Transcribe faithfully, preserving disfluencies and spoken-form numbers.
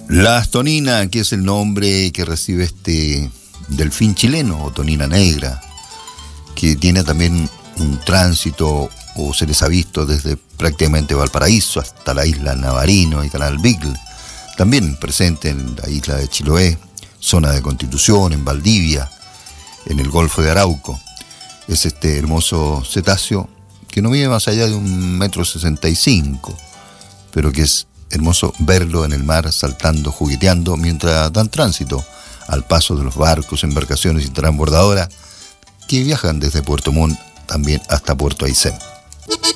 La astonina, que es el nombre que recibe este delfín chileno, o tonina negra, que tiene también un tránsito, o se les ha visto desde prácticamente Valparaíso hasta la isla Navarino y Canal Beagle, también presente en la isla de Chiloé, zona de Constitución, en Valdivia, en el Golfo de Arauco. Es este hermoso cetáceo que no mide más allá de un metro sesenta y cinco, pero que es hermoso verlo en el mar saltando, jugueteando, mientras dan tránsito al paso de los barcos, embarcaciones y transbordadoras que viajan desde Puerto Montt también hasta Puerto Aysén.